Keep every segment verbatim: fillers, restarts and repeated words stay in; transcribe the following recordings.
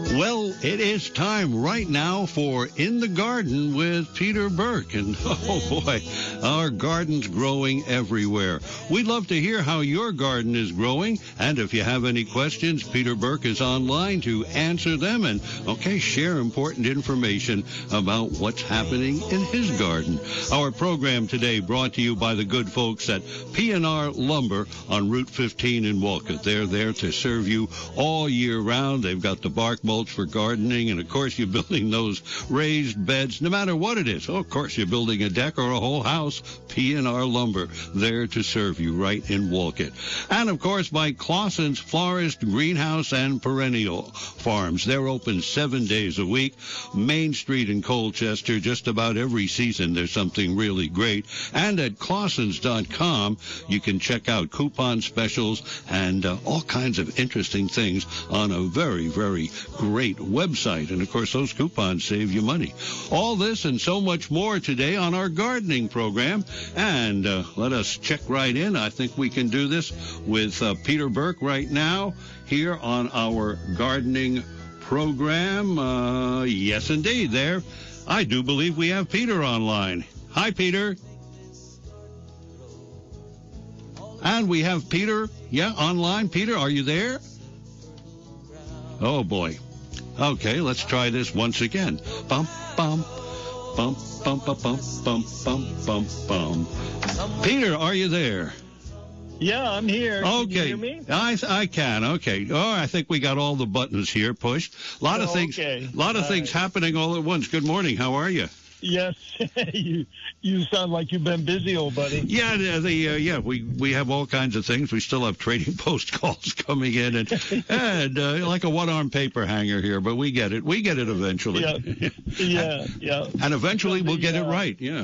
Well, it is time right now for In the Garden with Peter Burke. And, oh, boy, our garden's growing everywhere. We'd love to hear how your garden is growing. And if you have any questions, Peter Burke is online to answer them and, okay, share important information about what's happening in his garden. Our program today brought to you by the good folks at P and R Lumber on Route fifteen in Wolcott. They're there to serve you all year round. They've got the bark mulch for gardening, and of course you're building those raised beds, no matter what it is. Oh, of course you're building a deck or a whole house. P and R Lumber, there to serve you right in Wolcott. And of course by Clausen's Florist, Greenhouse, and Perennial Farms. They're open seven days a week. Main Street in Colchester, just about every season there's something really great. And at clausens dot com you can check out coupon specials and uh, all kinds of interesting things on a very, very great website. And, of course, those coupons save you money. All this and so much more today on our gardening program. And uh, let us check right in. I think we can do this with uh, Peter Burke right now here on our gardening program. Uh, yes, indeed, there. I do believe we have Peter online. Hi, Peter. And we have Peter, yeah, online. Peter, are you there? Oh, boy. Okay, let's try this once again. Bum, bum, bum, bum, bum, bum, bum, bum, bum, bum. Peter, are you there? Yeah, I'm here. Okay. Can you hear me? I I can. Okay. Oh, I think we got all the buttons here pushed. A lot of Oh, things. okay. A lot of All things right. happening all at once. Good morning. How are you? Yes, you you sound like you've been busy, old buddy. Yeah, the, the uh, yeah, we we have all kinds of things. We still have trading post calls coming in, and and uh, like a one-arm paper hanger here, but we get it. We get it eventually. Yeah, yeah, yeah. And eventually we'll get it Yeah. right. Yeah.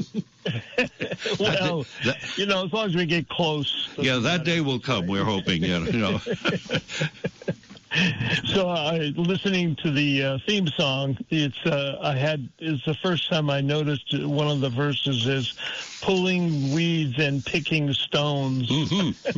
Well, that- you know, as long as we get close. Yeah, that day will come. We're hoping. Yeah, you know. So, uh, listening to the uh, theme song, it's uh, I had it's the first time I noticed one of the verses is pulling weeds and picking stones. Mm-hmm.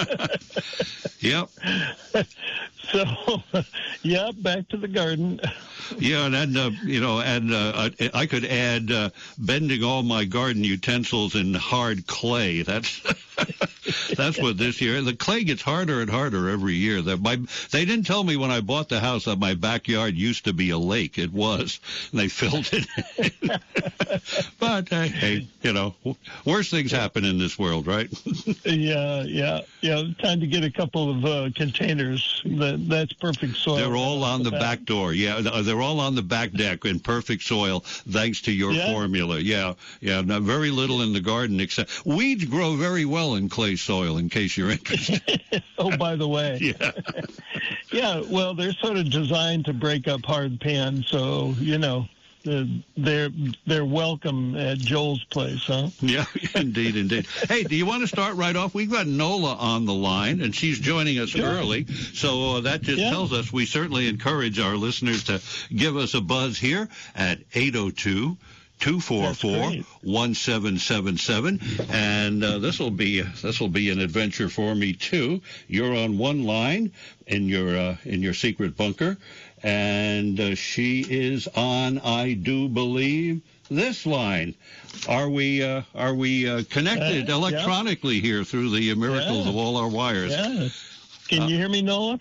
Yep. So, yeah, back to the garden. Yeah, and, and uh, you know, and uh, I, I could add uh, bending all my garden utensils in hard clay. That's that's what this year. The clay gets harder and harder every year. That my they didn't tell me when I bought the house that my backyard used to be a lake. It was. And they filled it in. But uh, hey, you know, worse things happen in this world, right? Yeah, yeah, yeah. Time to get a couple of uh, containers. That that's perfect soil. They're all on the back. back door. Yeah, they're all on the back deck in perfect soil, thanks to your Yeah. formula. Yeah, yeah. Not very little in the garden, except weeds grow very well in clay soil. In case you're interested. Oh, by the way. Yeah. Yeah, well, they're sort of designed to break up hard pan, so you know. Uh, they're they're welcome at Joel's place, huh? Yeah, indeed, indeed. Hey, do you want to start right off? We've got Nola on the line, and she's joining us Sure. early, so uh, that just Yeah. tells us we certainly encourage our listeners to give us a buzz here at eight oh two, two four four, one seven seven seven, and uh, this will be this will be an adventure for me too. You're on one line in your uh, in your secret bunker. And uh, she is on, I do believe, this line. Are we uh, are we uh, connected Uh, electronically yeah. here through the miracles Yeah. of all our wires? Yeah. Can Uh, you hear me, Noah?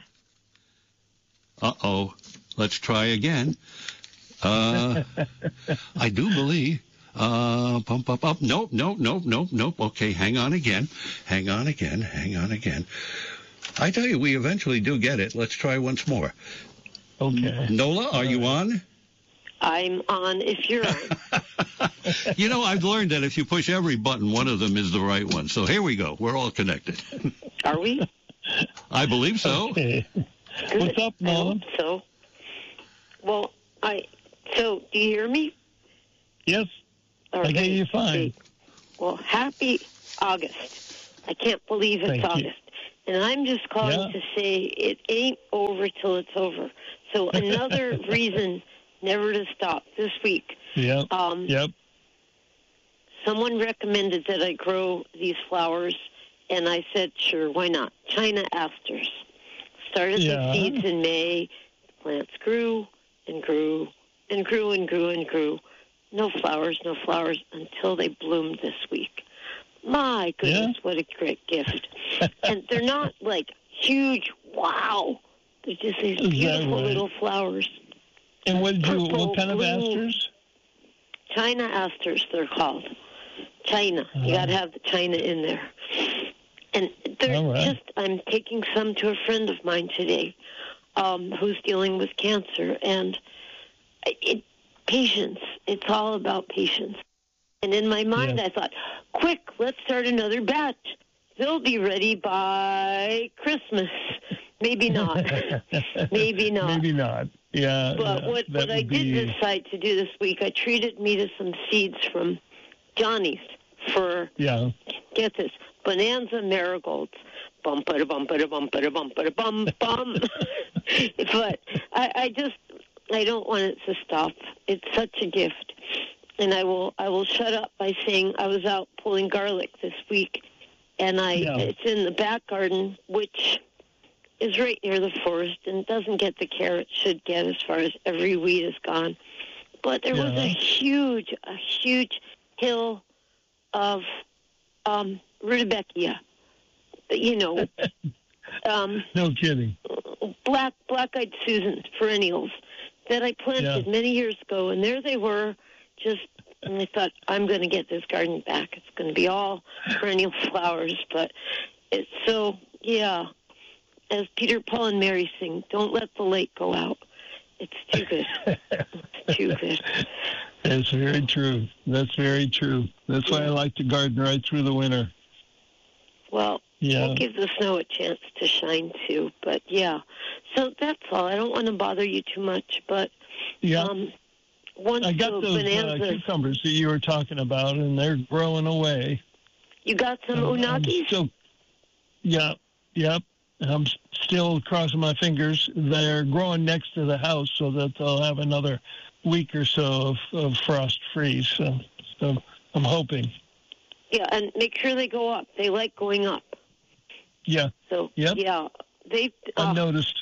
Uh-oh. Let's try again. Uh, I do believe. Uh, pump up, up. Nope, nope, nope, nope, nope. Okay, hang on again. Hang on again. Hang on again. I tell you, we eventually do get it. Let's try once more. Okay. Nola, are you on? I'm on if you're on. You know, I've learned that if you push every button, one of them is the right one. So here we go. We're all connected. Are we? I believe so. Okay. Good. What's up, I Noah? hope so. Well, I. So, do you hear me? Yes, All I hear right. you fine. Okay. Well, happy August. I can't believe it's Thank you. August. And I'm just calling Yeah. to say it ain't over till it's over. So another reason never to stop this week. Yep. Um, Yep. Someone recommended that I grow these flowers, and I said, sure, why not? China asters. Started Yeah. the seeds in May, plants grew and grew and grew and grew and grew. No flowers, no flowers until they bloomed this week. My goodness, yeah. What a great gift. And they're not like huge, wow. They're just these beautiful right? little flowers. And what did you, what kind of asters? China asters, they're called. China. Uh-huh. You got to have the China in there. And they're right. just, I'm taking some to a friend of mine today um, who's dealing with cancer. And it, patience. It's all about patience. And in my mind, yeah. I thought, quick, let's start another batch. They'll be ready by Christmas. Maybe not. Maybe not. Maybe not. Yeah. But yeah, what, what I be... did decide to do this week, I treated me to some seeds from Johnny's for, yeah. get this, Bonanza marigolds. Bum, ba bum, ba bum, ba bum, ba bum, bum. But I, I just, I don't want it to stop. It's such a gift. And I will I will shut up by saying I was out pulling garlic this week, and I yeah. it's in the back garden, which is right near the forest and doesn't get the care it should get as far as every weed is gone. But there yeah. was a huge, a huge hill of um, rudbeckia, you know. um, no kidding. Black, black-eyed Susan perennials that I planted yeah. many years ago, and there they were. Just, and I thought, I'm going to get this garden back. It's going to be all perennial flowers. But it's so, yeah, as Peter, Paul, and Mary sing, don't let the light go out. It's too good. It's too good. That's very true. That's very true. That's yeah. why I like to garden right through the winter. Well, yeah. we'll give the snow a chance to shine, too. But, yeah. So that's all. I don't want to bother you too much, but... Yeah. Um, Once I got those uh, cucumbers that you were talking about, and they're growing away. You got some um, unagis? Still, yeah, yep. I'm still crossing my fingers. They're growing next to the house so that they'll have another week or so of, of frost freeze. So, so I'm hoping. Yeah, and make sure they go up. They like going up. Yeah. So, yep. yeah. They, uh, I noticed.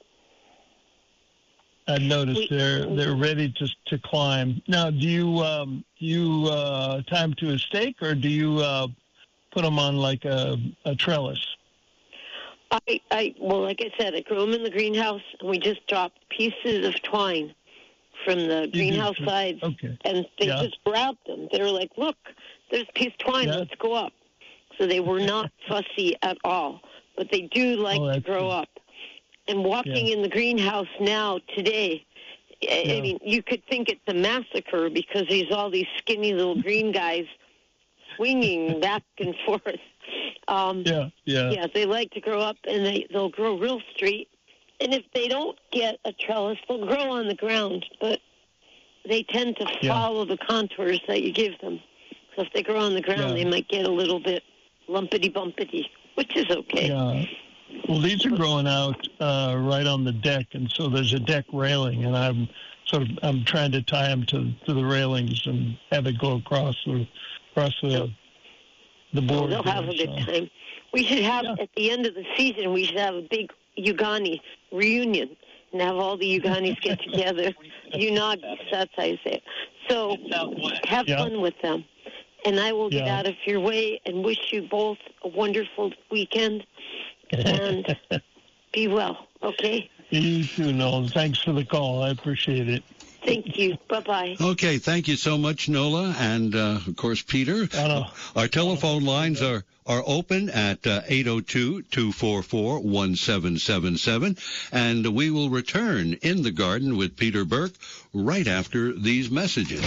I've noticed we, they're they're ready to to climb. Now, do you um, you uh, tie them to a stake, or do you uh, put them on like a, a trellis? I, I well, like I said, I grow them in the greenhouse, and we just dropped pieces of twine from the greenhouse sides, okay. and they yeah. just grabbed them. They were like, "Look, there's a piece of twine. Yeah. Let's go up." So they were not fussy at all, but they do like oh, to grow good. up. And walking yeah. in the greenhouse now, today, I, yeah. I mean, you could think it's a massacre because there's all these skinny little green guys swinging back and forth. Um, yeah, yeah. Yeah, they like to grow up, and they, they'll grow real straight. And if they don't get a trellis, they'll grow on the ground, but they tend to yeah. follow the contours that you give them. So if they grow on the ground, yeah. they might get a little bit lumpity-bumpity, which is okay. Yeah. Well, these are growing out uh, right on the deck, and so there's a deck railing, and I'm sort of I'm trying to tie them to, to the railings and have it go across the across the the board. Well, they'll have there, a good so. time. We should have yeah. at the end of the season. We should have a big Ugani reunion and have all the Uganis get together. Unagis, that's how you say it. So have yeah. fun with them, and I will get yeah. out of your way and wish you both a wonderful weekend. And be well, okay? You too, Nola. Thanks for the call. I appreciate it. Thank you. Bye-bye. Okay, thank you so much, Nola, and, uh, of course, Peter. Our telephone lines are, are open at uh, eight oh two, two four four, one seven seven seven, and we will return in the garden with Peter Burke right after these messages.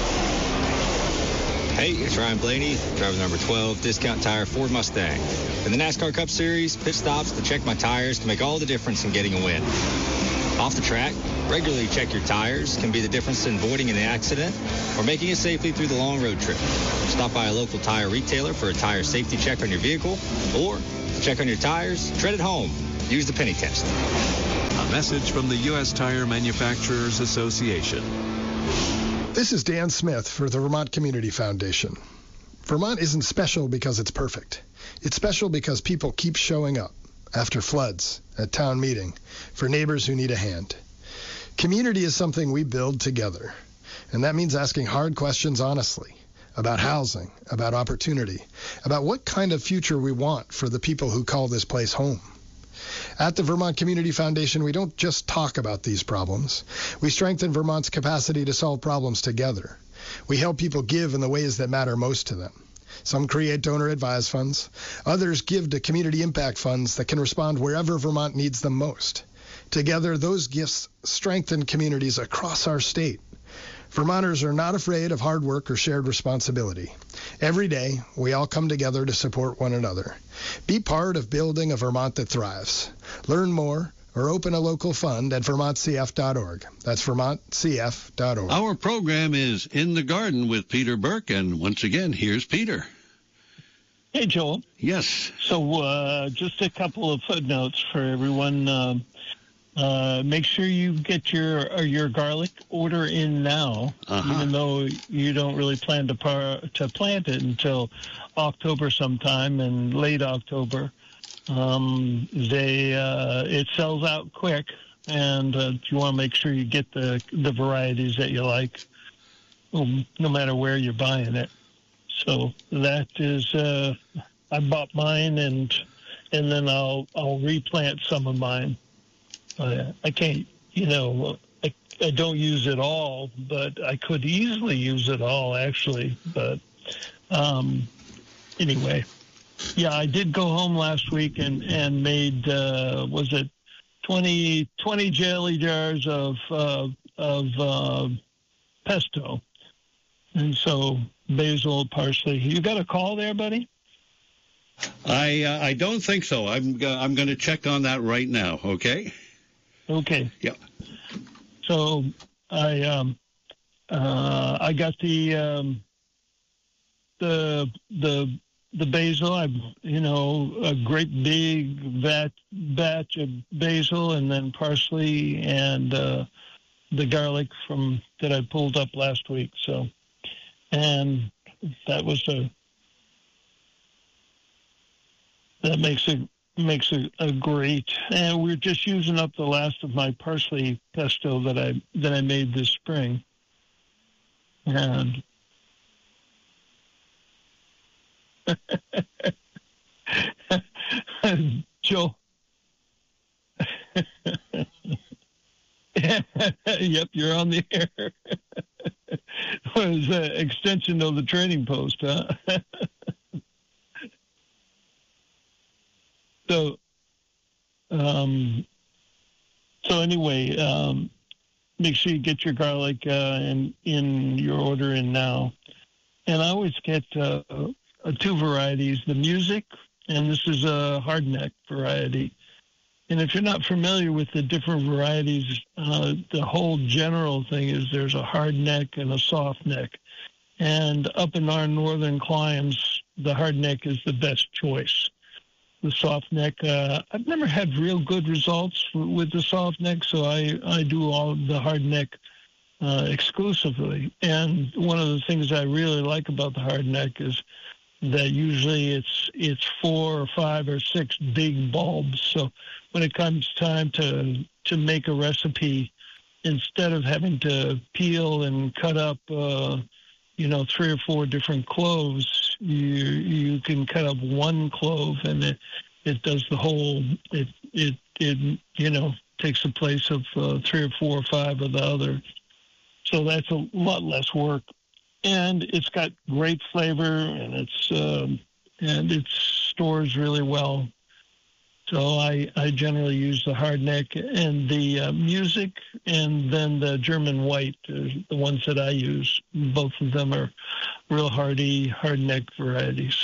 Hey, it's Ryan Blaney, driver number twelve, Discount Tire Ford Mustang. In the NASCAR Cup Series, pit stops to check my tires can make all the difference in getting a win. Off the track, regularly check your tires can be the difference in avoiding an accident or making it safely through the long road trip. Stop by a local tire retailer for a tire safety check on your vehicle, or to check on your tires, tread at home. Use the penny test. A message from the U S Tire Manufacturers Association. This is Dan Smith for the Vermont Community Foundation. Vermont isn't special because it's perfect. It's special because people keep showing up after floods, at town meeting, for neighbors who need a hand. Community is something we build together, and that means asking hard questions honestly about housing, about opportunity, about what kind of future we want for the people who call this place home. At the Vermont Community Foundation, we don't just talk about these problems. We strengthen Vermont's capacity to solve problems together. We help people give in the ways that matter most to them. Some create donor-advised funds. Others give to community impact funds that can respond wherever Vermont needs them most. Together, those gifts strengthen communities across our state. Vermonters are not afraid of hard work or shared responsibility. Every day, we all come together to support one another. Be part of building a Vermont that thrives. Learn more or open a local fund at vermont c f dot org. That's vermont c f dot org. Our program is In the Garden with Peter Burke, and once again, here's Peter. Hey, Joel. Yes. So uh, just a couple of footnotes for everyone. Um, uh, make sure you get your uh, your garlic order in now, uh-huh. even though you don't really plan to par- to plant it until October sometime, and late October. Um, they uh, it sells out quick, and uh, you want to make sure you get the the varieties that you like, um, no matter where you're buying it. So that is, uh, I bought mine, and and then I'll I'll replant some of mine. Uh, I can't, you know, I, I don't use it all, but I could easily use it all, actually. But um, anyway, yeah, I did go home last week and, and made, uh, was it twenty, twenty jelly jars of, uh, of uh, pesto. And so basil, parsley. You got a call there, buddy? I uh, I don't think so. I'm uh, I'm going to check on that right now. Okay. Okay. Yeah. So I um uh I got the um the the the basil. I you know a great big vat batch of basil, and then parsley and uh, the garlic from that I pulled up last week. So and that was a that makes it. makes a, a great, and we're just using up the last of my parsley pesto that I that I made this spring. And Joe, yep, you're on the air. It was an extension of the Trading Post, huh? So, um, so anyway, um, make sure you get your garlic uh, in, in your order in now. And I always get uh, uh, two varieties, the Music, and this is a hardneck variety. And if you're not familiar with the different varieties, uh, the whole general thing is there's a hard neck and a soft neck. And up in our northern climes, the hard neck is the best choice. The soft neck, uh, I've never had real good results with the soft neck, so I, I do all the hard neck uh, exclusively. And one of the things I really like about the hard neck is that usually it's it's four or five or six big bulbs. So when it comes time to to make a recipe, instead of having to peel and cut up, uh, you know, three or four different cloves, you you can cut up one clove, and it it does the whole. It it it you know takes the place of uh, three or four or five of the other. So that's a lot less work, and it's got great flavor, and it's um, and it stores really well. So I, I generally use the hard neck and the uh, Music, and then the German white, uh, the ones that I use. Both of them are real hardy, hard neck varieties.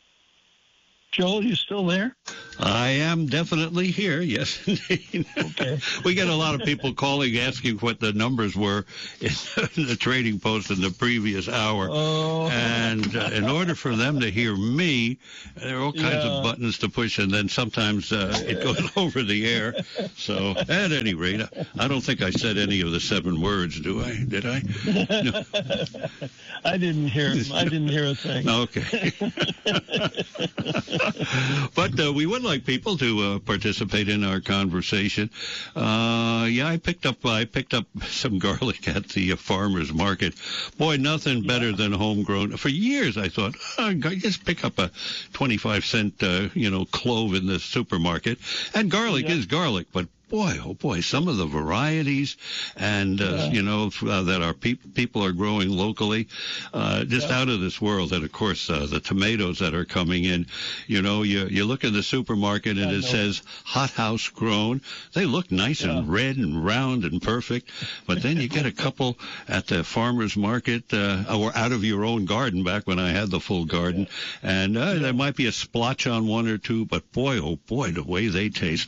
Joel, you still there? I am definitely here, yes, indeed. Okay. We get a lot of people calling, asking what the numbers were in the Trading Post in the previous hour. Oh. And uh, in order for them to hear me, there are all kinds Yeah. of buttons to push, and then sometimes uh, it goes over the air. So at any rate, I don't think I said any of the seven words, do I? Did I? No. I didn't hear I didn't hear a thing. Okay. But uh, we would like people to uh, participate in our conversation. Uh, yeah, I picked up I picked up some garlic at the uh, farmer's market. Boy, nothing better yeah. than homegrown. For years, I thought, oh, just pick up a twenty-five cent, uh, you know, clove in the supermarket. And garlic yeah. is garlic, but boy, oh boy, some of the varieties and, uh, yeah. you know, uh, that our pe- people are growing locally, uh, just yeah. out of this world. And, of course, uh, the tomatoes that are coming in, you know, you, you look in the supermarket and yeah, it says hothouse grown. They look nice yeah. and red and round and perfect. But then you get a couple at the farmer's market uh, or out of your own garden back when I had the full garden. Yeah. And uh, yeah. there might be a splotch on one or two, but boy, oh boy, the way they taste.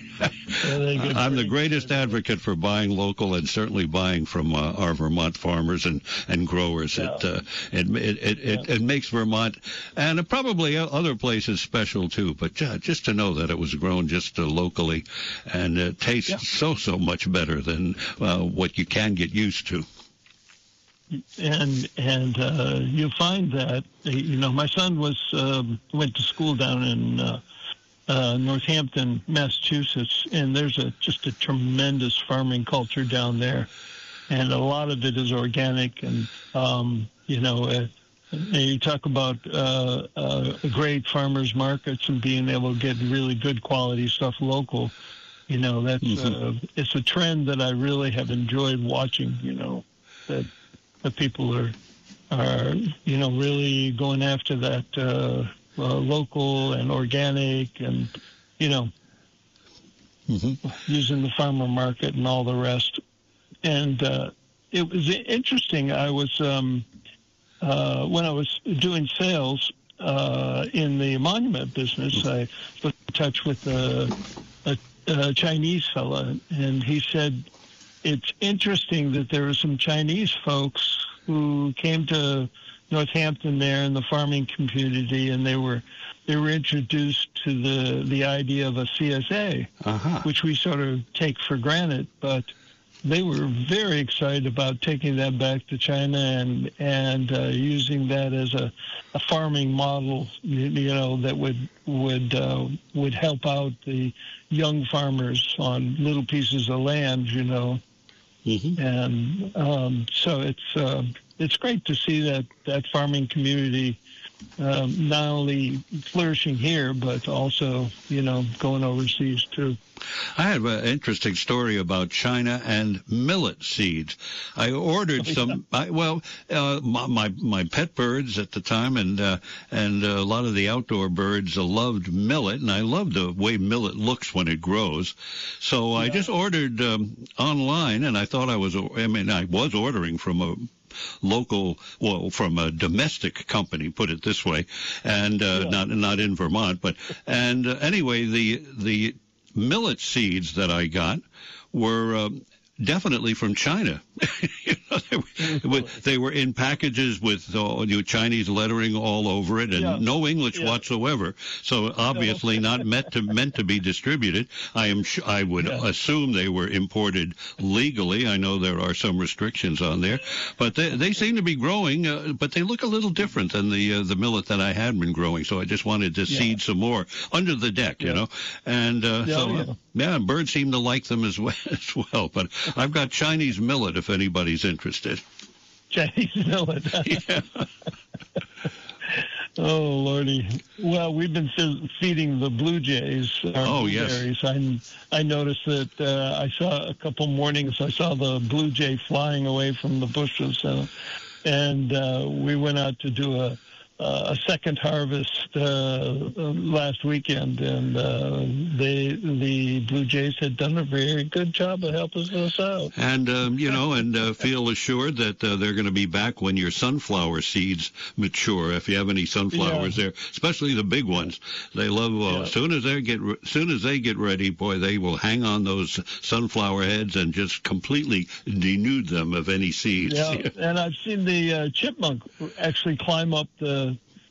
I'm the greatest advocate for buying local and certainly buying from uh, our Vermont farmers and, and growers. Yeah. It, uh, it, it, it, yeah. it it makes Vermont and probably other places special too. But uh, just to know that it was grown just uh, locally and it tastes yeah. so, so much better than uh, what you can get used to. And and uh, you find that, you know, my son was uh, went to school down in uh, Uh, Northampton, Massachusetts, and there's a just a tremendous farming culture down there, and a lot of it is organic. And um, you know, uh, you talk about uh, uh, great farmers markets and being able to get really good quality stuff local. You know, that's mm-hmm. uh, it's a trend that I really have enjoyed watching. You know, that the people are are you know really going after that. Uh, Uh, local and organic and, you know, mm-hmm. using the farmer market and all the rest. And uh, it was interesting. I was, um, uh, when I was doing sales uh, in the monument business, I was in touch with a, a, a Chinese fella, and he said, it's interesting that there were some Chinese folks who came to Northampton there in the farming community, and they were they were introduced to the the idea of a C S A, uh-huh. which we sort of take for granted, but they were very excited about taking that back to China and and uh, using that as a, a farming model, you, you know, that would would uh, would help out the young farmers on little pieces of land, you know, mm-hmm. and um, so it's. Uh, It's great to see that, that farming community um, not only flourishing here, but also, you know, going overseas, too. I have an interesting story about China and millet seeds. I ordered oh, yeah. some. I, well, uh, my, my my pet birds at the time, and uh, and uh, a lot of the outdoor birds uh, loved millet, and I love the way millet looks when it grows. So yeah. I just ordered um, online, and I thought I was. I mean, I was ordering from a local, well, from a domestic company, put it this way, and uh, yeah. not not in Vermont, but and uh, anyway, the the millet seeds that I got were um, definitely from China. you know, they, were, they were in packages with uh, you know, Chinese lettering all over it, and yeah. no English yeah. whatsoever. So obviously not meant to meant to be distributed. I am sh- I would yeah. assume they were imported legally. I know there are some restrictions on there, but they they seem to be growing. Uh, but they look a little different than the uh, the millet that I had been growing. So I just wanted to yeah. seed some more under the deck, yeah. you know. And uh, yeah, so yeah. Uh, yeah, birds seem to like them as well. As well. But I've got Chinese millet if anybody's interested. Chinese millet. yeah. Oh, Lordy. Well, we've been feeding the blue jays. Oh, yes. I, I noticed that uh, I saw a couple mornings, I saw the blue jay flying away from the bushes. Uh, and uh, we went out to do a, a second harvest uh, last weekend, and uh, they, the Blue Jays had done a very good job of helping us out. And, um, you know, and uh, feel assured that uh, they're going to be back when your sunflower seeds mature, if you have any sunflowers yeah. there, especially the big ones. They love, uh, yeah. as soon as they get, as soon as they get ready, boy, they will hang on those sunflower heads and just completely denude them of any seeds. Yeah, and I've seen the uh, chipmunk actually climb up the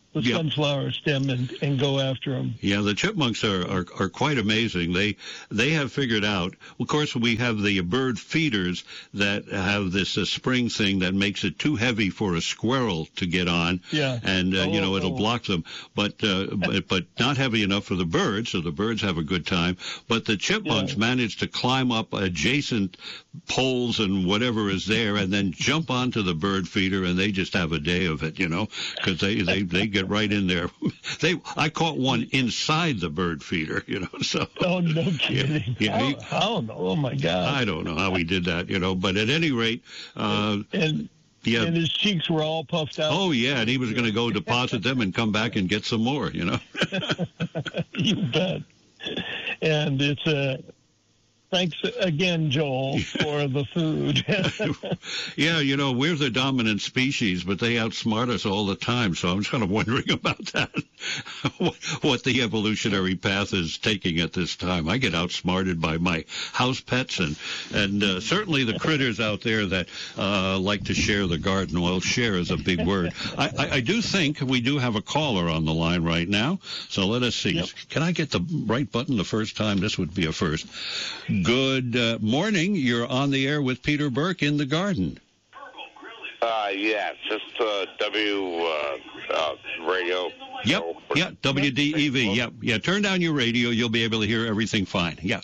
the Yep. sunflower stem and, and go after them. Yeah, the chipmunks are, are, are quite amazing. They they have figured out. Of course, we have the bird feeders that have this uh, spring thing that makes it too heavy for a squirrel to get on. Yeah. And uh, Oh, you know it'll oh. block them, but, uh, but but not heavy enough for the birds, so the birds have a good time. But the chipmunks Yeah. manage to climb up adjacent poles and whatever is there, and then jump onto the bird feeder, and they just have a day of it, you know, because they, they they get right in there. They I caught one inside the bird feeder, you know. So Oh, no kidding. yeah, how, he- how, oh, my God. I don't know how he did that, you know. But at any rate, uh, and, yeah. and his cheeks were all puffed out. Oh yeah, and he was going to go deposit them and come back and get some more, you know. You bet. And it's a thanks again, Joel, for the food. Yeah, you know, we're the dominant species, but they outsmart us all the time. So I'm kind of wondering about that, what the evolutionary path is taking at this time. I get outsmarted by my house pets and and uh, certainly the critters out there that uh, like to share the garden. Well, share is a big word. I, I, I do think we do have a caller on the line right now. So let us see. Yep. Can I get the right button the first time? This would be a first. Good uh, morning. You're on the air with Peter Burke in the garden. Uh, yeah, it's just uh, W uh, uh, radio. Yep, show. yeah, W D E V, yep, yeah. Turn down your radio. You'll be able to hear everything fine. Yeah.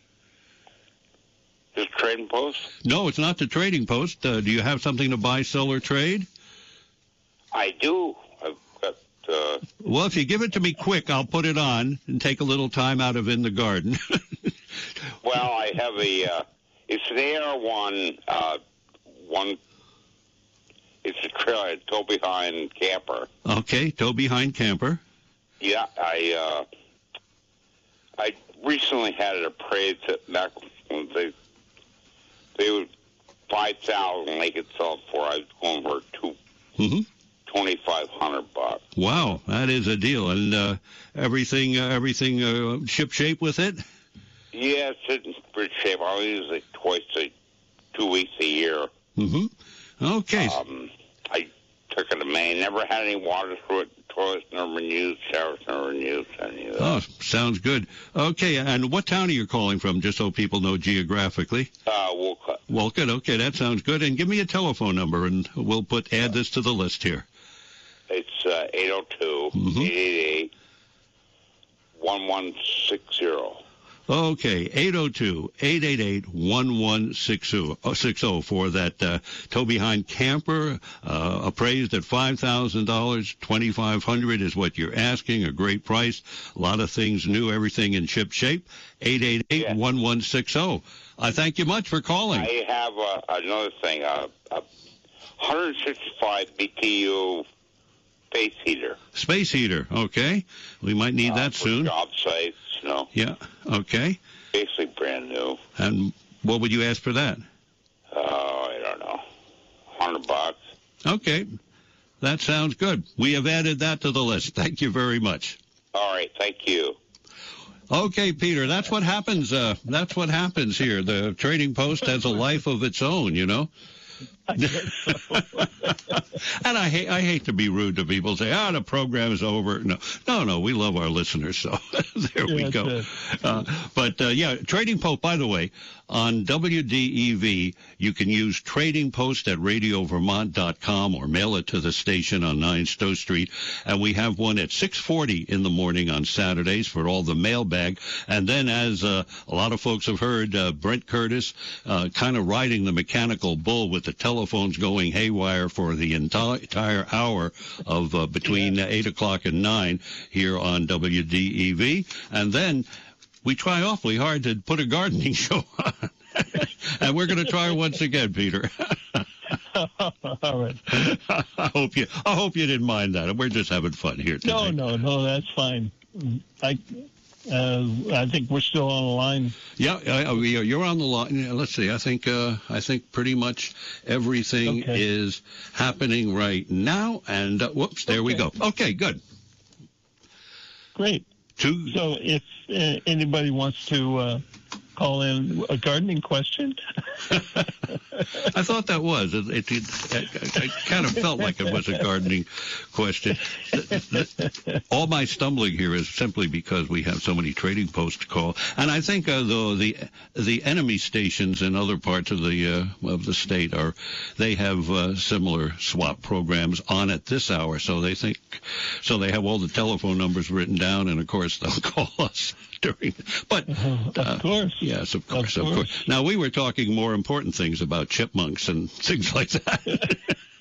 Just Trading Post? No, it's not the Trading Post. Uh, do you have something to buy, sell, or trade? I do. I've got, uh, Well, if you give it to me quick, I'll put it on and take a little time out of In the Garden. well, I have a, uh, it's an A R one, uh, one, it's a trailer, a tow behind camper. Okay, tow behind camper. Yeah, I, uh, I recently had it appraised at back when they, they were five thousand they could sell it for. I was going for two, Mm-hmm. twenty-five hundred bucks. Wow, that is a deal. And uh, everything, uh, everything uh, ship shape with it? Yeah, it's in good shape. I use it twice a, two weeks a year. Mm-hmm. Okay. Um, I took it to Maine. Never had any water through it. Toilets never been used. Showers never been used. Any of that. Oh, sounds good. Okay, and what town are you calling from, just so people know geographically? Uh, Wolcott. Wolcott, okay, that sounds good. And give me a telephone number, and we'll put add this to the list here. It's uh, eight oh two, Mhm. eight eight eight, one one six zero. Okay, eight oh two, eight eight eight, one one six zero for that uh, tow behind camper, uh, appraised at five thousand dollars, twenty-five hundred dollars is what you're asking, a great price. A lot of things new, everything in ship shape. eight eight eight, one one six zero. I thank you much for calling. I have uh, another thing, uh, a one sixty-five B T U space heater. Space heater, okay. We might need uh, that for soon. job sites, you know. Yeah, okay. Basically brand new. And what would you ask for that? Uh, I don't know, one hundred bucks. Okay, that sounds good. We have added that to the list. Thank you very much. All right, thank you. Okay, Peter, that's what happens. Uh, that's what happens here. The Trading Post has a life of its own, you know. I guess so. And I hate I hate to be rude to people. Say, "Ah, oh, the program is over." No, no, no. We love our listeners, so there we Yeah, go. that's Uh, but uh, yeah, Trading Post. By the way, on W D E V, you can use Trading Post at radio vermont dot com or mail it to the station on nine Stowe Street. And we have one at six forty in the morning on Saturdays for all the mailbag. And then, as uh, a lot of folks have heard, uh, Brent Curtis uh, kind of riding the mechanical bull with the telephones going haywire for the enti- entire hour of uh, between uh, eight o'clock and nine here on W D E V. And then we try awfully hard to put a gardening show on. And we're going to try once again, Peter. All right. I hope you I hope you didn't mind that. We're just having fun here today. No, no, no, that's fine. I, uh, I think we're still on the line. Yeah, uh, we- you're on the line. Yeah, let's see. I think uh, I think pretty much everything Okay. is happening right now. And uh, whoops, there we go. Okay. Okay, good. Great. Two. So if uh, anybody wants to uh, call in a gardening question? I thought that was. It, it, it, I kind of felt like it was a gardening question. All my stumbling here is simply because we have so many trading posts to call, and I think uh, though the the enemy stations in other parts of the uh, of the state are they have uh, similar swap programs on at this hour, so they think so they have all the telephone numbers written down, and of course they'll call us during. But uh, of uh, course, yes, of course, of of course. course. Now we were talking more important things about chipmunks and things like that.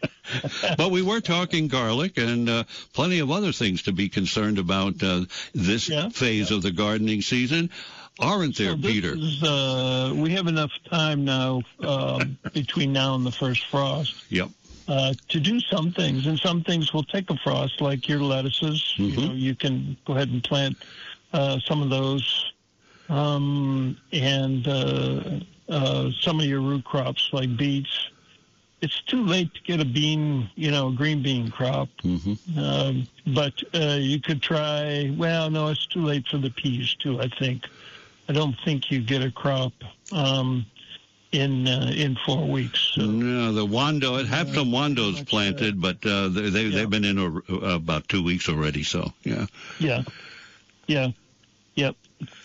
But we were talking garlic and uh, plenty of other things to be concerned about uh, this yeah, phase yeah. of the gardening season. Aren't there, so this Peter? Is, uh, we have enough time now um, between now and the first frost. Yep. Uh, to do some things, and some things will take a frost, like your lettuces. Mm-hmm. You know, you can go ahead and plant uh, some of those, um, and uh, uh, some of your root crops like beets. It's too late to get a bean, you know, a green bean crop. Mm-hmm. Um, but uh, you could try. Well, no, it's too late for the peas too. I think. I don't think you get a crop. Um, in uh, in four weeks. So. No, the wando, it have some wandos planted, but uh, they, they, yeah. they've been in a, uh, about two weeks already, so, yeah. Yeah, yeah, yep.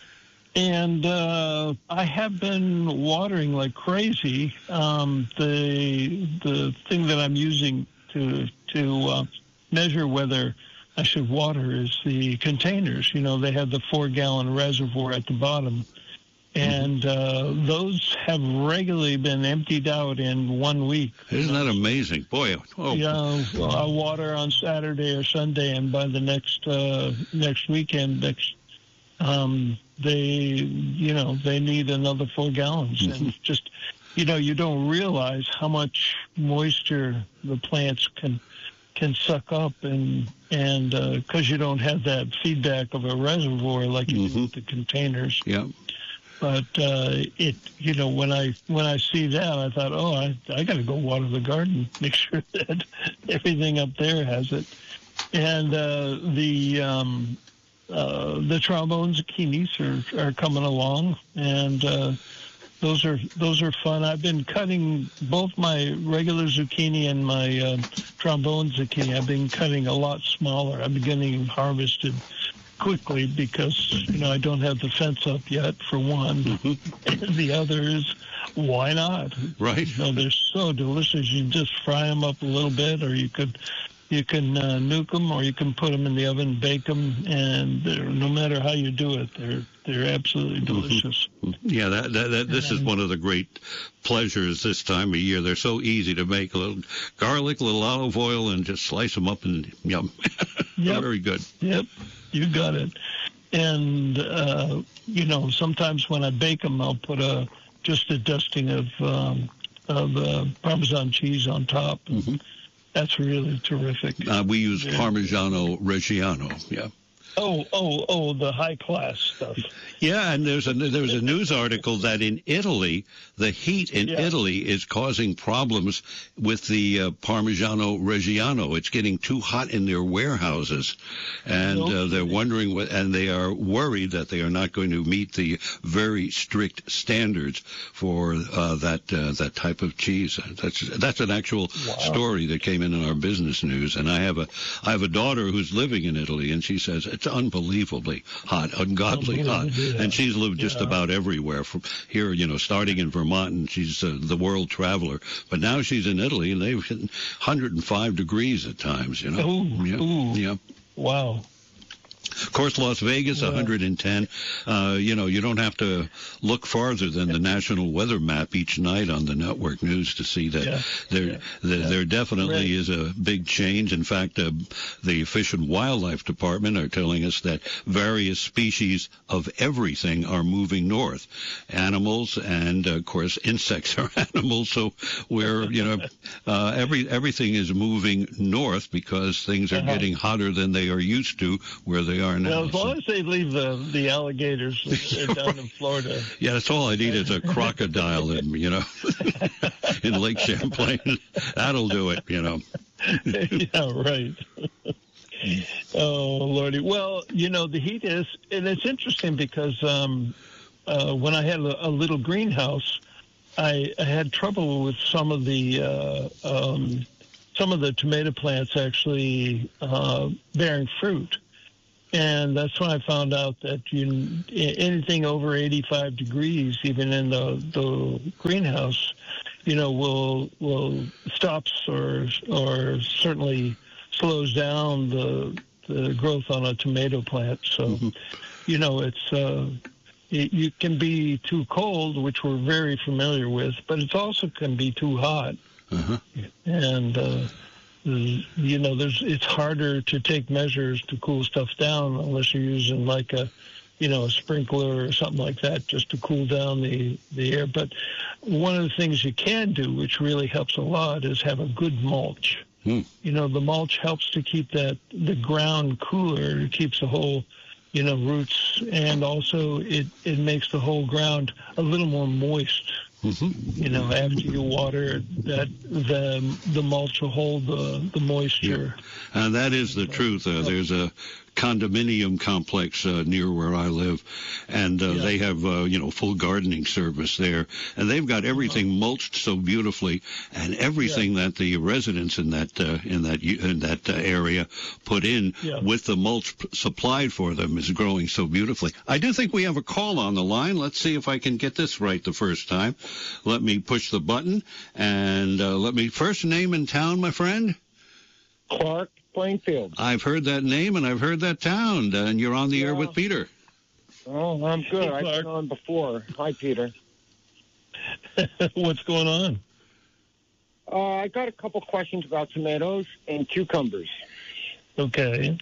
And uh, I have been watering like crazy. Um, the the thing that I'm using to, to uh, measure whether I should water is the containers. You know, they have the four-gallon reservoir at the bottom. And uh, those have regularly been emptied out in one week. Isn't that amazing? Boy, oh. Yeah, well, I water on Saturday or Sunday, and by the next uh, next weekend, next um, they, you know, they need another four gallons. Mm-hmm. And just, you know, you don't realize how much moisture the plants can can suck up, and and because uh, you don't have that feedback of a reservoir like you Mm-hmm. do with the containers. Yeah. But uh, it, you know, when I when I see that, I thought, oh, I I got to go water the garden, make sure that everything up there has it. And uh, the um, uh, the trombone zucchinis are, are coming along, and uh, those are those are fun. I've been cutting both my regular zucchini and my uh, trombone zucchini. I've been cutting a lot smaller. I've been getting harvested quickly because, you know, I don't have the fence up yet, for one. Mm-hmm. And the other is, why not? Right. You know, they're so delicious. You just fry them up a little bit, or you could you can uh, nuke them, or you can put them in the oven, bake them, and no matter how you do it, they're they're absolutely delicious. Mm-hmm. Yeah, that, that, that this is one of the great pleasures this time of year. They're so easy to make. A little garlic, a little olive oil, and just slice them up and yum. Yep. Very good. Yep. You got it. And, uh, you know, sometimes when I bake them, I'll put a just a dusting of um, of uh, Parmesan cheese on top. Mm-hmm. That's really terrific. Uh, we use yeah. Parmigiano Reggiano, yeah. Oh, oh, oh, the high-class stuff. Yeah, and there's a there's a news article that in Italy, the heat in yeah. Italy is causing problems with the uh, Parmigiano Reggiano. It's getting too hot in their warehouses, and nope. uh, they're wondering what, and they are worried that they are not going to meet the very strict standards for uh, that uh, that type of cheese. That's that's an actual wow. story that came in in our business news. And I have a I have a daughter who's living in Italy, and she says it's unbelievably hot, ungodly hot. Yeah. And she's lived just yeah. about everywhere from here, you know, starting in Vermont, and she's uh, the world traveler. But now she's in Italy, and they've hit one hundred five degrees at times, you know. Ooh, yeah. ooh. yeah. Wow. Of course, Las Vegas, yeah. one hundred ten. Uh, you know, you don't have to look farther than the national weather map each night on the network news to see that yeah. there yeah. there, yeah. there definitely right. is a big change. In fact, uh, the Fish and Wildlife Department are telling us that various species of everything are moving north. Animals and, uh, of course, insects are animals. So we're, you know, uh, every everything is moving north because things are uh-huh. getting hotter than they are used to where they are now. Well, as long as they leave the, the alligators down in Florida. Yeah, that's all I need is a crocodile in, you know, in Lake Champlain. That'll do it, you know. Yeah, right. Oh, Lordy. Well, you know, the heat is, and it's interesting because um, uh, when I had a, a little greenhouse, I, I had trouble with some of the uh, um, some of the tomato plants actually uh, bearing fruit. And that's when I found out that you, anything over eighty-five degrees, even in the, the greenhouse, you know, will will stops or or certainly slows down the the growth on a tomato plant. So, mm-hmm. you know, it's uh, it, you can be too cold, which we're very familiar with, but it also can be too hot, uh-huh. and. Uh, You know, there's it's harder to take measures to cool stuff down unless you're using like a, you know, a sprinkler or something like that just to cool down the, the air. But one of the things you can do, which really helps a lot, is have a good mulch. Hmm. You know, the mulch helps to keep that the ground cooler. It keeps the whole, you know, roots, and also it, it makes the whole ground a little more moist. Mm-hmm. You know, after you water, that the the mulch will hold the, the moisture. Yeah. And that is the truth. Uh, there's a condominium complex uh, near where I live, and uh, yeah. they have, uh, you know, full gardening service there. And they've got everything uh-huh. mulched so beautifully, and everything yeah. that the residents in that uh, in that in that uh, area put in yeah. with the mulch p- supplied for them is growing so beautifully. I do think we have a call on the line. Let's see if I can get this right the first time. Let me push the button, and uh, let me first name in town, my friend. Clark Plainfield. I've heard that name, and I've heard that town, and you're on the yeah. air with Peter. Oh, I'm good. Hey, I've been on before. Hi, Peter. What's going on? Uh, I got a couple questions about tomatoes and cucumbers. Okay.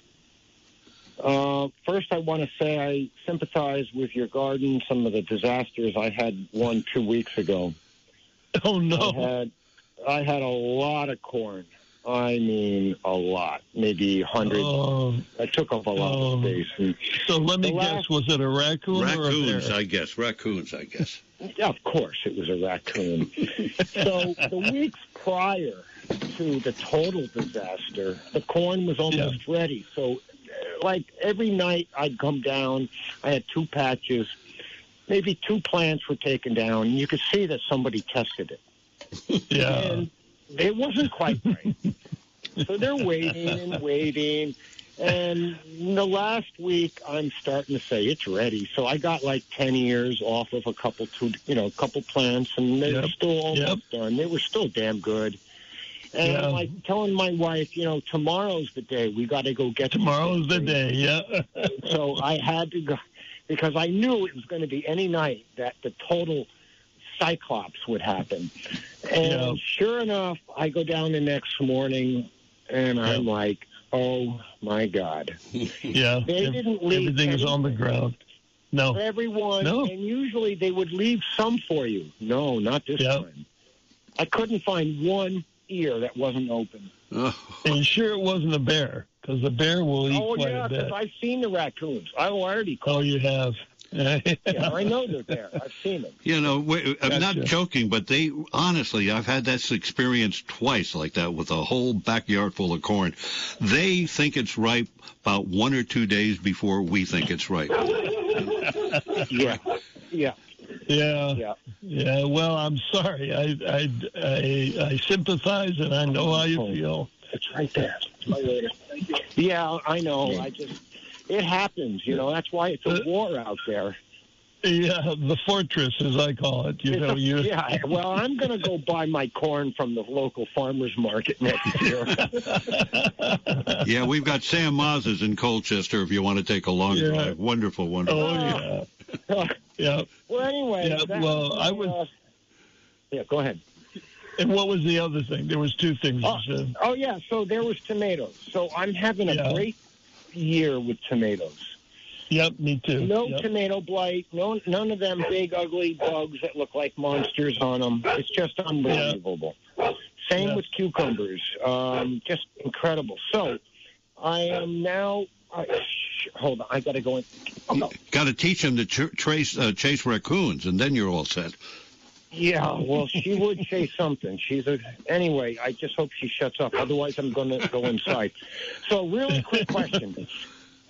Uh, first, I want to say I sympathize with your garden, some of the disasters. I had one two weeks ago. Oh, no. I had, I had a lot of corn. I mean, a lot, maybe hundreds. Oh, I took up a lot oh. of space. And so let me last, guess, was it a raccoon Raccoons, or a bear? I guess. Raccoons, I guess. Yeah, of course, it was a raccoon. So the weeks prior to the total disaster, the corn was almost yeah. ready. So, like, every night I'd come down. I had two patches. Maybe two plants were taken down. And you could see that somebody tested it. Yeah. And it wasn't quite right. So they're waiting and waiting. And in the last week, I'm starting to say it's ready. So I got like ten ears off of a couple, two, you know, a couple plants, and they yep. were still almost yep. done. They were still damn good. And yeah. I'm like telling my wife, you know, tomorrow's the day. We got to go get tomorrow's the day. Yeah. So I had to go because I knew it was going to be any night that the total cyclops would happen. And yeah. sure enough, I go down the next morning, and I'm yeah. like, oh, my God. Yeah. They didn't leave Everything is on the ground. No. For everyone. No. And usually they would leave some for you. No, not this yeah. time. I couldn't find one ear that wasn't open. Oh. And sure it wasn't a bear, because the bear will eat oh, quite yeah, a bit. I've seen the raccoons. I already caught Oh, you have. yeah, I know they're there. I've seen them. You know, I'm gotcha. not joking, but they, honestly, I've had that experience twice like that with a whole backyard full of corn. They think it's ripe about one or two days before we think it's ripe. yeah, yeah. Yeah. Yeah. Yeah. Well, I'm sorry. I I I, I sympathize, and I know how you feel. It's right there. Yeah, I know. I just it happens. You know, that's why it's a war out there. Yeah, the fortress, as I call it. You it's know, a, you. Yeah. Well, I'm going to go buy my corn from the local farmers market next year. Yeah, we've got Sam Maz's in Colchester. If you want to take a long yeah. drive, wonderful, wonderful. Oh yeah. Yeah. Well, anyway. Yeah, that, well, I would. Uh, yeah, go ahead. And what was the other thing? There was two things Oh, you said. oh yeah. So there was tomatoes. So I'm having a Yeah. great year with tomatoes. Yep, me too. No yep. tomato blight. No, none of them big, ugly bugs that look like monsters on them. It's just unbelievable. Same Yeah. with cucumbers. Um, just incredible. So I am now. Uh, sh- hold on, I got to go in. Oh, no. Got to teach them to ch- trace, uh, chase raccoons, and then you're all set. Yeah, well, she would say something. She's a anyway. I just hope she shuts up. Otherwise, I'm going to go inside. So, really quick question.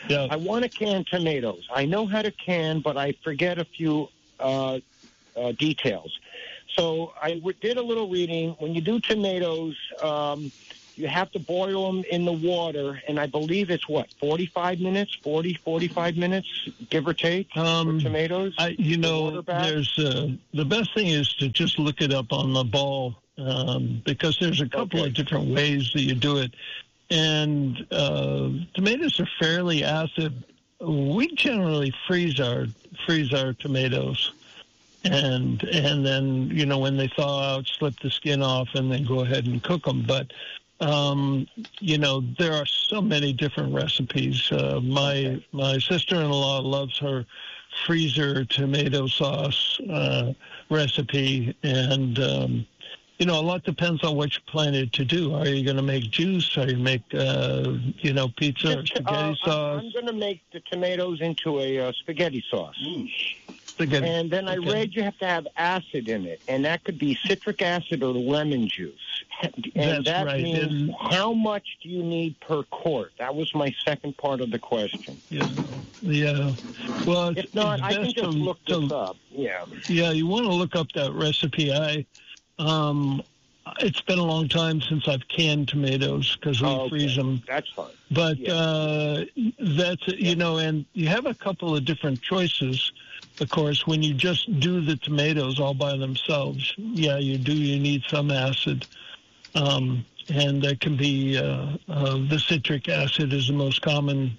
Yeah. I want to can tomatoes. I know how to can, but I forget a few uh, uh, details. So I w- did a little reading. When you do tomatoes, um, you have to boil them in the water, and I believe it's, what, forty-five minutes, forty, forty-five minutes, give or take, Um, for tomatoes? I, you The know, water bath? there's uh, the best thing is to just look it up on the ball um, because there's a couple Okay. of different ways that you do it. And uh, tomatoes are fairly acid. We generally freeze our freeze our tomatoes. And and then, you know, when they thaw out, slip the skin off and then go ahead and cook them. But, um, you know, there are so many different recipes. Uh, my Okay. my sister-in-law loves her freezer tomato sauce uh, recipe. And, um, you know, a lot depends on what you planning to do. Are you going to make juice? Are you make, uh, you know, pizza or spaghetti Uh, sauce? I'm, I'm going to make the tomatoes into a uh, spaghetti sauce. Spaghetti. And then I Okay. read you have to have acid in it, and that could be citric acid or lemon juice. And That's that right. means And- how much do you need per quart? That was my second part of the question. Yeah. Yeah. Well, it's, If not, it's I can best just to, look to this up. Yeah. Yeah, you want to look up that recipe. I, um, it's been a long time since I've canned tomatoes because we Oh, okay. freeze them. That's fine. But Yeah. uh, that's you know, and you have a couple of different choices. Of course, when you just do the tomatoes all by themselves, yeah, you do. You need some acid, um, and that can be uh, uh, the citric acid is the most common.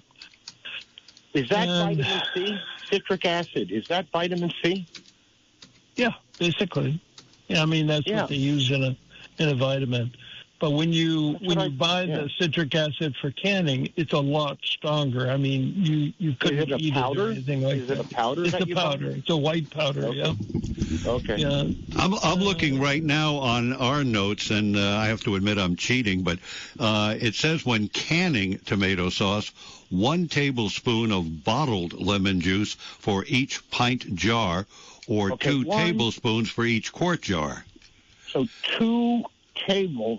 Is that And- vitamin C? Citric acid. Is that vitamin C? Yeah, basically. Yeah, I mean that's Yeah. what they use in a in a vitamin. But when you That's when what you I- buy yeah. the citric acid for canning, it's a lot stronger. I mean, you you Is couldn't it a eat it or powder? anything like Is it that. a powder It's that a you buy? powder. It's a white powder. Okay. Yeah. Okay. Yeah. I'm, I'm looking right now on our notes, and uh, I have to admit I'm cheating, but uh, it says when canning tomato sauce, one tablespoon of bottled lemon juice for each pint jar, or Okay, two one- tablespoons for each quart jar. So two tablespoons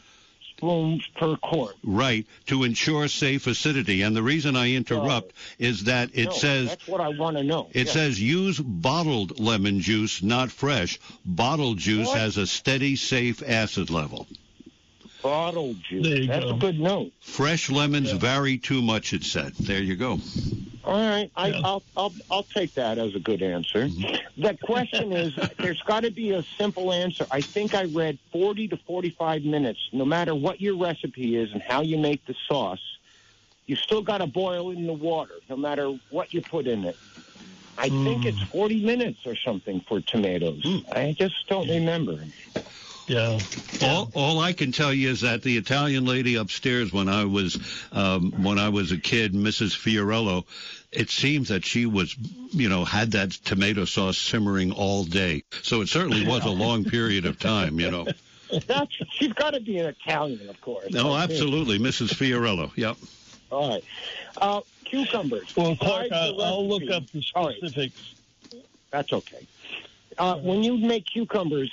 per quart. Right, to ensure safe acidity. And the reason I interrupt is that it no, says that's what I want to know. it Yeah. says use bottled lemon juice, not fresh. Bottled juice What? has a steady, safe acid level. bottled juice. There you That's go. a good note. Fresh lemons Yeah. vary too much, it said. There you go. All right, I, Yeah. I'll I'll I'll take that as a good answer. The question is, there's got to be a simple answer. I think I read forty to forty-five minutes. No matter what your recipe is and how you make the sauce, you still got to boil in the water, no matter what you put in it. I think it's forty minutes or something for tomatoes. I just don't remember. Yeah. All, all I can tell you is that the Italian lady upstairs, when I was um, when I was a kid, Missus Fiorello, it seems that she was, you know, had that tomato sauce simmering all day. So it certainly was a long period of time, you know. That's, she's got to be an Italian, of course. No, I think. absolutely, Missus Fiorello. Yep. All right. Uh, cucumbers. Well, Clark, Besides the I'll, I'll look recipe- up the All right. specifics. That's okay. Uh, when you make cucumbers,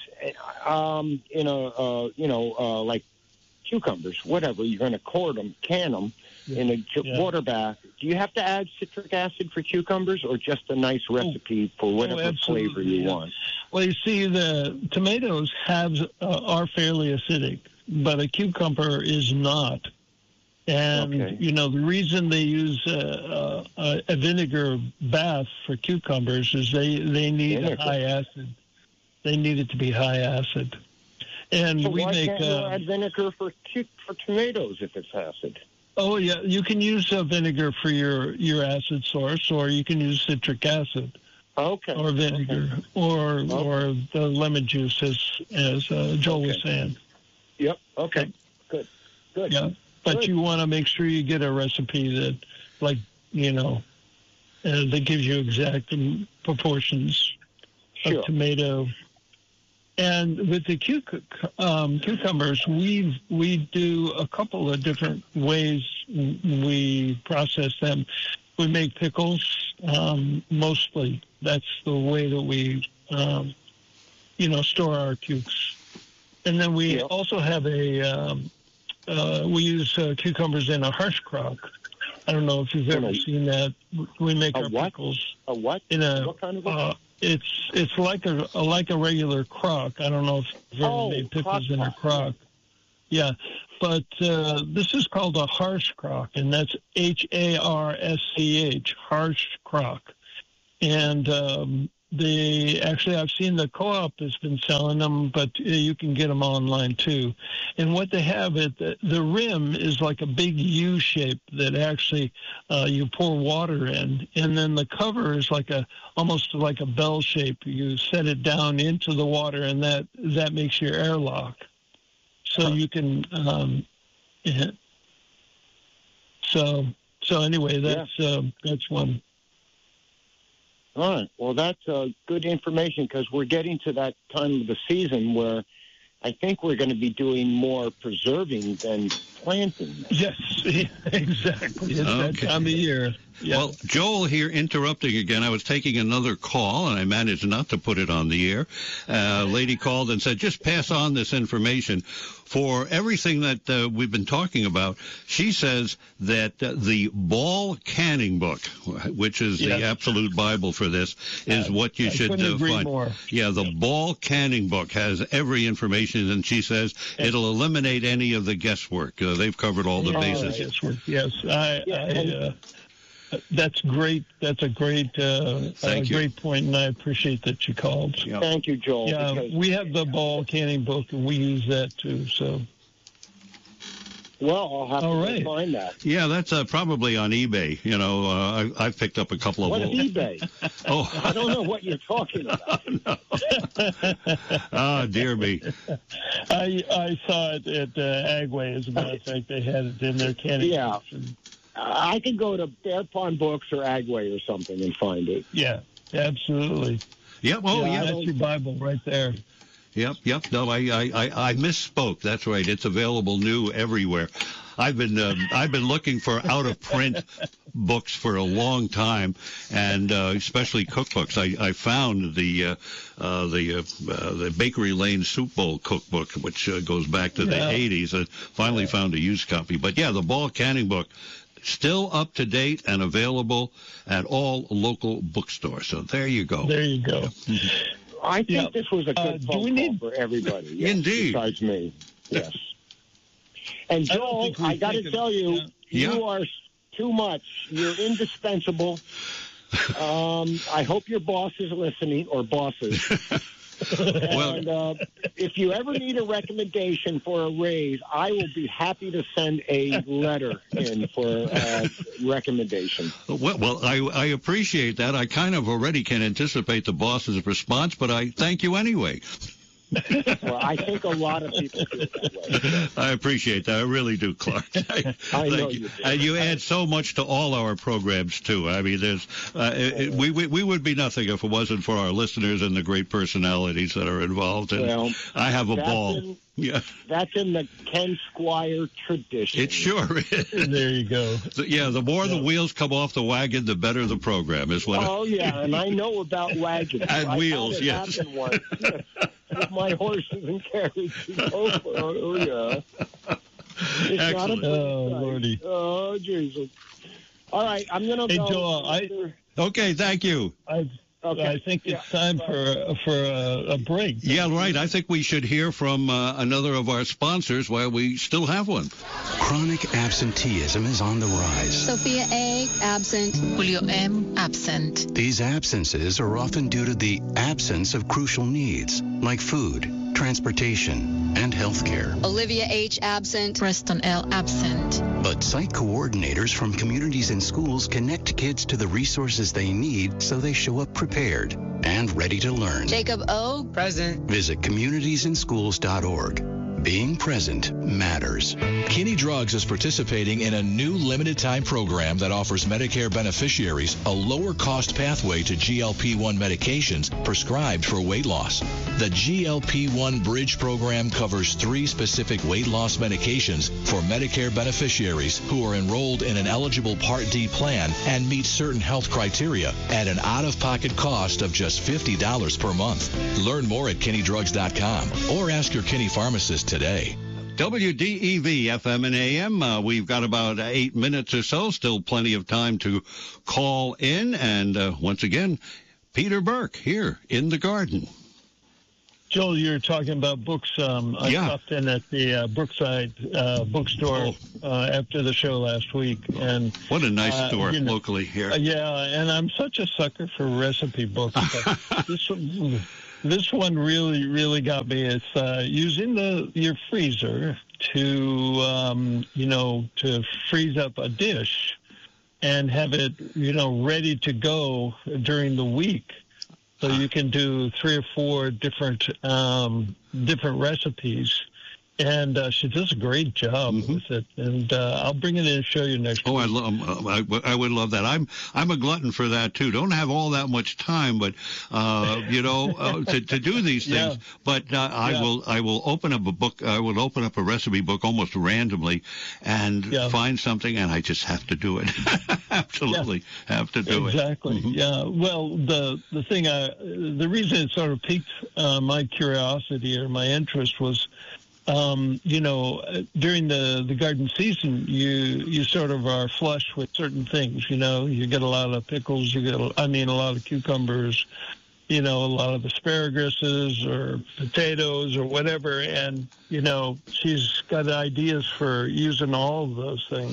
um, in a, uh, you know, uh, like cucumbers, whatever, you're going to quart them, can them in a ju- Yeah. water bath. Do you have to add citric acid for cucumbers, or just a nice recipe for whatever absolutely, flavor you yeah. want? Well, you see, the tomatoes have uh, are fairly acidic, but a cucumber is not. And, Okay. you know, the reason they use uh, uh, a vinegar bath for cucumbers is they, they need Vinegar. a high acid. They need it to be high acid. And So we why make... can't you uh, add vinegar for cu- for tomatoes if it's acid? Oh, yeah, you can use uh, vinegar for your, your acid source, or you can use citric acid Okay. or vinegar or or the lemon juice, as, as uh, Joel was Okay. saying. Yep. Okay. Good. Good. Yeah, but Good. you want to make sure you get a recipe that, like, you know, uh, that gives you exact um, proportions Sure. of tomato. And with the cuc- um, cucumbers, we we do a couple of different ways we process them. We make pickles, um, mostly. That's the way that we, um, you know, store our cukes. And then we Yeah. also have a, um, uh, we use uh, cucumbers in a harsh crock. I don't know if you've ever a, seen that. We make a our what? pickles A what? in a. What kind of? Uh, it's it's like a, a like a regular crock. I don't know if you've ever Oh, made pickles crock in a pot. crock. Yeah, but uh, this is called a harsh crock, and that's H A R S C H, harsh crock. And um, they actually, I've seen the co-op has been selling them, but uh, you can get them online too. And what they have, it the, the rim is like a big U shape that actually uh, you pour water in, and then the cover is like a almost like a bell shape. You set it down into the water, and that that makes your airlock. So you can, um, yeah. so so anyway, that's yeah. uh, that's one. All right. Well, that's uh, good information because we're getting to that time of the season where I think we're going to be doing more preserving than planting. Yes, exactly. It's okay. That time of year. Yeah. Well, Joel here interrupting again. I was taking another call, and I managed not to put it on the air. Uh, a lady called and said, just pass on this information. For everything that uh, we've been talking about, she says that uh, the Ball Canning book, which is yes. the absolute Bible for this, is uh, what you I should uh, agree find. More. Yeah, the Ball Canning book has every information, and she says yes. it'll eliminate any of the guesswork. Uh, they've covered all the oh, bases. Guesswork. Yes, I... Yeah, I uh, That's great. That's a great, uh, Thank uh, you. great point, and I appreciate that you called. Yeah. Thank you, Joel. Yeah, because, we have the Ball Canning book, and we use that too. So. Well, I'll have All to right. find that. Yeah, that's uh, probably on eBay. You know, uh, I, I've picked up a couple of What them. is eBay? Oh, I don't know what you're talking about. oh, dear me. I I saw it at uh, Agway, as a matter of fact. They had it in their canning. Yeah. section. I could go to Bear Pond Books or Agway or something and find it. Yeah, absolutely. Yep. Oh, yeah, yeah. that's your Bible right there. Yep, yep. No, I, I, I, I misspoke. That's right. It's available new everywhere. I've been, um, I've been looking for out of print books for a long time, and uh, especially cookbooks. I, I found the, uh, uh, the, uh, uh, the Bakery Lane Soup Bowl cookbook, which uh, goes back to Yeah. the eighties, and finally found a used copy. But yeah, the Ball Canning book. Still up to date and available at all local bookstores. So there you go. There you go. I think Yeah. this was a good Uh, do phone we call need- for everybody. Yes, Indeed. Besides me. Yes. And I don't Joel, think we I, got to think of- tell you, yeah. you are too much. You're indispensable. um, I hope your boss is listening, or bosses. Well- and uh, if you ever need a recommendation for a raise, I will be happy to send a letter in for a recommendation. Well, well I, I appreciate that. I kind of already can anticipate the boss's response, but I thank you anyway. Well, I think a lot of people feel that way. I appreciate that. I really do, Clark. I, I know thank you do. And you add so much to all our programs, too. I mean, there's uh, it, it, we, we we would be nothing if it wasn't for our listeners and the great personalities that are involved. And Well, I have a that's ball. in- Yeah, That's in the Ken Squire tradition. it sure is. There you go. So, yeah, the more the wheels come off the wagon, the better the program is what. Oh, yeah, and I know about wagons. And I wheels, had it yes. happen once. Yes. With my horses and carriages. Oh, oh yeah. It's not a Excellent. pretty Oh, sight. Lordy. Oh, Jesus. All right, I'm going to Hey, go. Joel, I- Okay, thank you. I Okay. I think it's time for for a, a break. Yeah, right. I think we should hear from uh, another of our sponsors while we still have one. Chronic absenteeism is on the rise. Sophia A. absent. Julio M. absent. These absences are often due to the absence of crucial needs like food, transportation, and health care. Olivia H. absent. Preston L. absent. But site coordinators from communities and schools connect kids to the resources they need so they show up prepared and ready to learn. Jacob O. Present. Visit communities in schools dot org. Being present matters. Kinney Drugs is participating in a new limited-time program that offers Medicare beneficiaries a lower-cost pathway to G L P one medications prescribed for weight loss. The G L P one Bridge program covers three specific weight loss medications for Medicare beneficiaries who are enrolled in an eligible Part D plan and meet certain health criteria at an out-of-pocket cost of just fifty dollars per month. Learn more at Kinney Drugs dot com or ask your Kinney pharmacist today. W D E V F M and A M. Uh, we've got about eight minutes or so. Still plenty of time to call in. And uh, once again, Peter Burke here in the garden. Joel, you're talking about books. Um, I Yeah. stopped in at the uh, Brookside uh, bookstore uh, after the show last week, and What a nice uh, store you know, locally here. uh, yeah, and I'm such a sucker for recipe books. But this one, this one really, really got me. It's uh, using the your freezer to, um, you know, to freeze up a dish and have it, you know, ready to go during the week. So you can do three or four different um, different recipes, and uh, she does a great job Mm-hmm. with it. And uh, I'll bring it in and show you next Oh, week. I, lo- um, I, I would love that. I'm I'm a glutton for that too. Don't have all that much time, but uh, you know, uh, to, to do these things. Yeah. But uh, I Yeah. will I will open up a book. I will open up a recipe book almost randomly, and Yeah. find something, and I just have to do it. Absolutely have to do Exactly. it. Mhm. Yeah. Well, the the thing, I, the reason it sort of piqued uh, my curiosity or my interest was, um, you know, uh, during the, the garden season, you you sort of are flush with certain things. You know, you get a lot of pickles. You get, a, I mean, a lot of cucumbers. You know, a lot of asparaguses or potatoes or whatever. And you know, she's got ideas for using all of those things.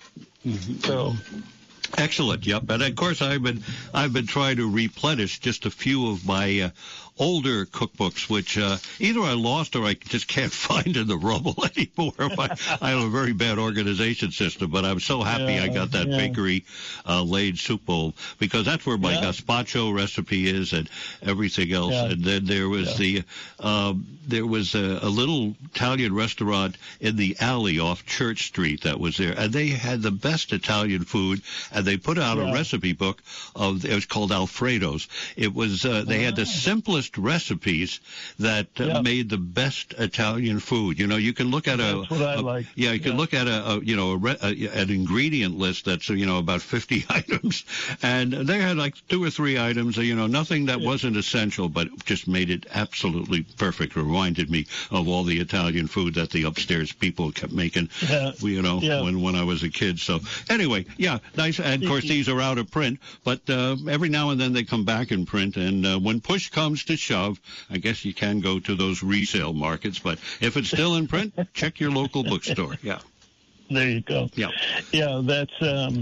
Mhm. So. Excellent. Yep. And of course, I've been I've been trying to replenish just a few of my uh, older cookbooks, which uh, either I lost or I just can't find in the rubble anymore. I, I have a very bad organization system, but I'm so happy Yeah, I got that yeah. bakery uh, laid soup bowl, because that's where my Yeah. gazpacho recipe is and everything else. Yeah. And then there was Yeah. the um, there was a, a little Italian restaurant in the alley off Church Street that was there, and they had the best Italian food. And they put out Yeah. a recipe book of it was called Alfredo's. It was uh, they had the simplest recipes that uh, Yeah. made the best Italian food. You know, you can look at a, That's what I a- like. yeah, you can Yeah. look at a, a you know a, re- a, an ingredient list that's uh, you know about fifty items, and they had like two or three items. uh, You know, nothing that wasn't essential, but it just made it absolutely perfect. Reminded me of all the Italian food that the upstairs people kept making. Yeah. You know, Yeah. when when I was a kid. So anyway, yeah, nice. And of course, these are out of print, but uh, every now and then they come back in print. And uh, when push comes to shove, I guess you can go to those resale markets. But if it's still in print, check your local bookstore. Yeah. There you go. Yeah. Yeah, that's,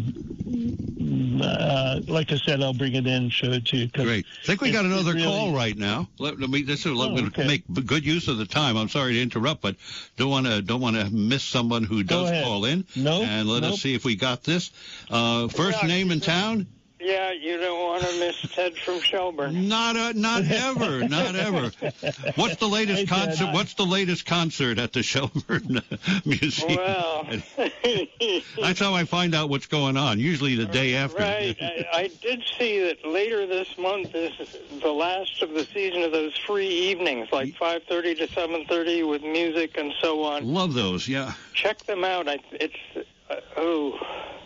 um, uh, like I said, I'll bring it in and show it to you. 'cause Great. I think we it- got it another really- call right now. Let, let me. This is Oh, going to okay. make b- good use of the time. I'm sorry to interrupt, but don't want to don't want to miss someone who Go does ahead. call in. No, And let nope. us see if we got this. Uh, first Yeah. name in town. Yeah, you don't want to miss Ted from Shelburne. Not uh, not ever, not ever. What's the latest Hey, Ted. concert? What's the latest concert at the Shelburne Museum? Well, That's how I find out what's going on. Usually the day after. right. I, I did see that later this month is the last of the season of those free evenings, like five thirty to seven thirty with music and so on. Love those. Yeah, Check them out. I, it's uh, oh.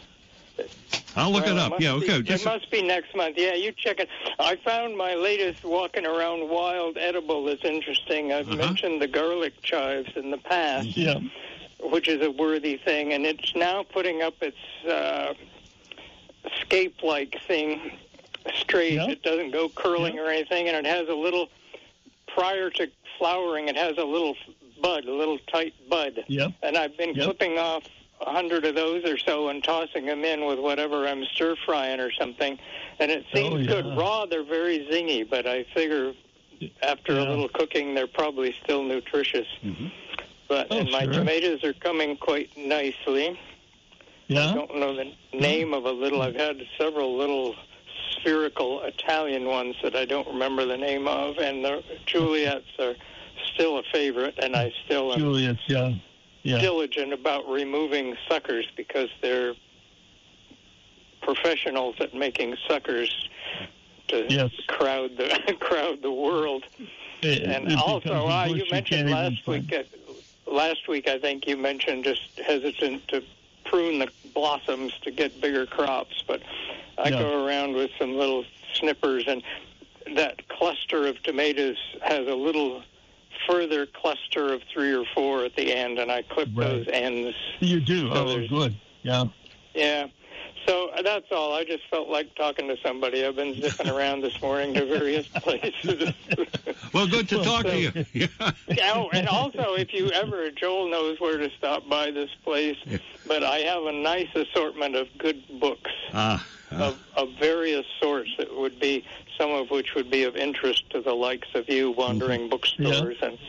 I'll look Well, it up. must Yeah, be- okay. It Just, must be next month. Yeah, you check it. I found my latest Walking Around Wild edible is interesting. I've Uh-huh. mentioned the garlic chives in the past, Yeah. which is a worthy thing, and it's now putting up its uh, scape-like thing straight. Yeah. It doesn't go curling Yeah. or anything, and it has a little, prior to flowering, it has a little bud, a little tight bud. Yep. And I've been Yep. clipping off a hundred of those or so and tossing them in with whatever I'm stir frying or something, and it seems Oh, yeah. good. Raw, they're very zingy, but I figure after Yeah. a little cooking, they're probably still nutritious. Mhm. But Oh, and my sure. tomatoes are coming quite nicely. I Yeah. don't know the name of a little. I've had several little spherical Italian ones that I don't remember the name of, and the Juliets are still a favorite, and I still am Julius, yeah. Yeah. diligent about removing suckers because they're professionals at making suckers to Yes. crowd the crowd the world. It- And it also, becomes a uh, bush you mentioned can't even last find. week. Uh, last week, I think you mentioned just hesitant to prune the blossoms to get bigger crops, but I Yeah. go around with some little snippers, and that cluster of tomatoes has a little further cluster of three or four at the end, and I clip Right. those ends. You do? So Oh, there's- good. Yeah. Yeah. So that's all. I just felt like talking to somebody. I've been zipping around this morning to various places. Well, good to talk to you. Yeah. Oh, and also, if you ever, Joel knows where to stop by this place, but I have a nice assortment of good books Ah. of, of various sorts that would be, some of which would be of interest to the likes of you wandering bookstores and